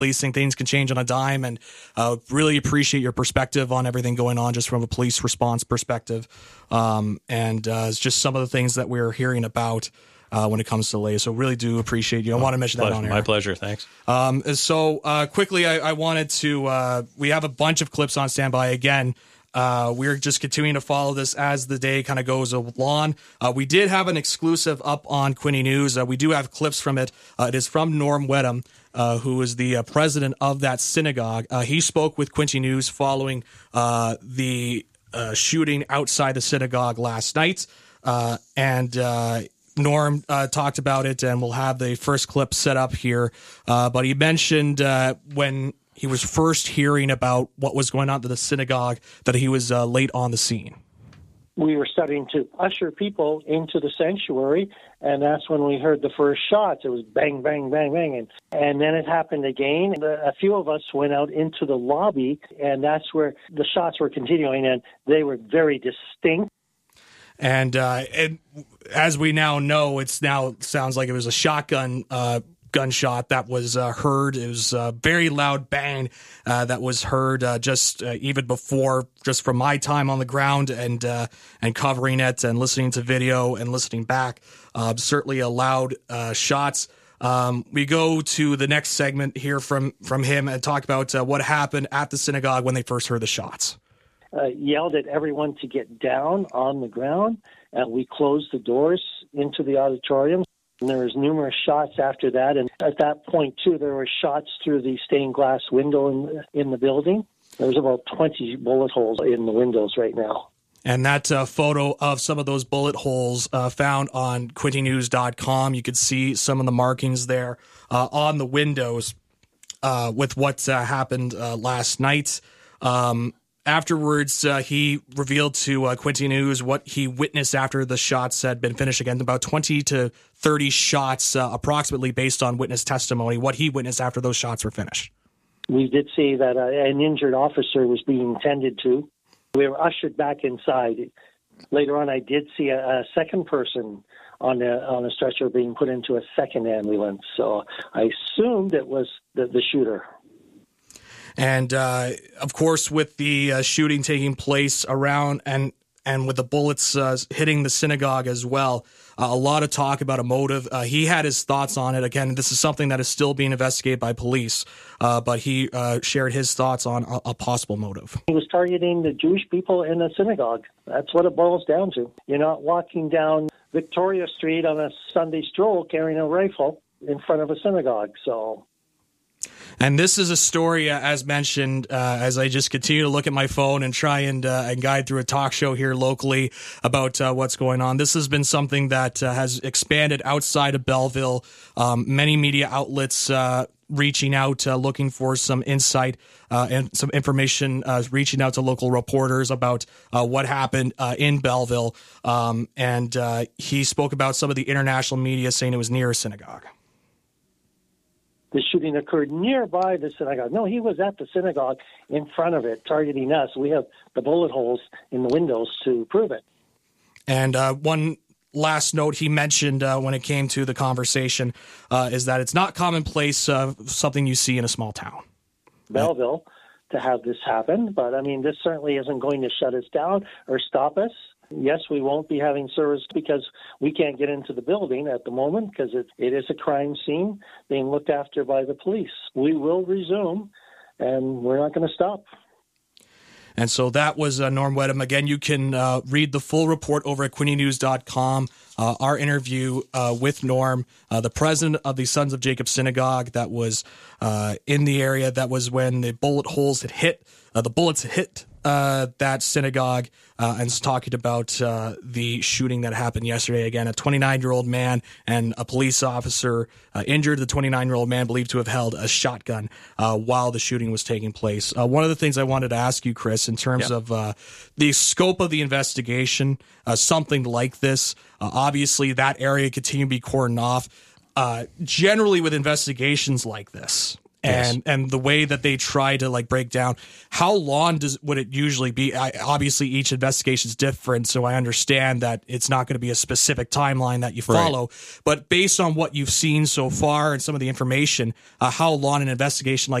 policing. Things can change on a dime, and really appreciate your perspective on everything going on just from a police response perspective. It's just some of the things that we're hearing about when it comes to LA. So really do appreciate you. I want to mention that on air. My pleasure. Thanks. Quickly, I wanted to, we have a bunch of clips on standby again. We're just continuing to follow this as the day kind of goes along. We did have an exclusive up on Quinte News. We do have clips from it. It is from Norm Wedham, who is the president of that synagogue. He spoke with Quinte News following the shooting outside the synagogue last night. Norm talked about it, and we'll have the first clip set up here. But he mentioned when he was first hearing about what was going on to the synagogue that he was late on the scene. We were starting to usher people into the sanctuary, and that's when we heard the first shots. It was bang, bang, bang, bang. And then it happened again. A few of us went out into the lobby, and that's where the shots were continuing, and they were very distinct. And as we now know, it's now sounds like it was a shotgun gunshot that was heard. It was a very loud bang that was heard even before, just from my time on the ground and covering it and listening to video and listening back. Certainly a loud shots. We go to the next segment here from him and talk about what happened at the synagogue when they first heard the shots. Yelled at everyone to get down on the ground, and we closed the doors into the auditorium. And there was numerous shots after that, and at that point, too, there were shots through the stained glass window in the building. There was about 20 bullet holes in the windows right now. And that photo of some of those bullet holes found on QuinteNews.com. You could see some of the markings there on the windows with what happened last night. Afterwards, he revealed to Quinte News what he witnessed after the shots had been finished. Again, about 20 to 30 shots, approximately based on witness testimony, what he witnessed after those shots were finished. We did see that an injured officer was being tended to. We were ushered back inside. Later on, I did see a second person on a stretcher being put into a second ambulance. So I assumed it was the shooter. And, of course, with the shooting taking place around and with the bullets hitting the synagogue as well, a lot of talk about a motive. He had his thoughts on it. Again, this is something that is still being investigated by police, but he shared his thoughts on a possible motive. He was targeting the Jewish people in the synagogue. That's what it boils down to. You're not walking down Victoria Street on a Sunday stroll carrying a rifle in front of a synagogue, so... And this is a story, as mentioned, as I just continue to look at my phone and try and guide through a talk show here locally about what's going on. This has been something that has expanded outside of Belleville. Many media outlets reaching out, looking for some insight and some information, reaching out to local reporters about what happened in Belleville. And he spoke about some of the international media saying it was near a synagogue. The shooting occurred nearby the synagogue. No, he was at the synagogue in front of it, targeting us. We have the bullet holes in the windows to prove it. And one last note he mentioned when it came to the conversation is that it's not commonplace, something you see in a small town. Belleville, to have this happen. But, I mean, this certainly isn't going to shut us down or stop us. Yes, we won't be having service because we can't get into the building at the moment because it is a crime scene being looked after by the police. We will resume, and we're not going to stop. And so that was Norm Wedham. Again, you can read the full report over at QuinteNews.com. Our interview with Norm, the president of the Sons of Jacob Synagogue that was in the area. That was when the bullets had hit that synagogue, and is talking about the shooting that happened yesterday. Again, a 29-year-old man and a police officer injured. The 29-year-old man believed to have held a shotgun while the shooting was taking place. One of the things I wanted to ask you, Chris, in terms of the scope of the investigation, something like this, obviously that area continue to be cordoned off. Generally with investigations like this, and the way that they try to like break down how long would it usually be? Obviously, each investigation is different, so I understand that it's not going to be a specific timeline that you follow. Right. But based on what you've seen so far and some of the information, how long an investigation like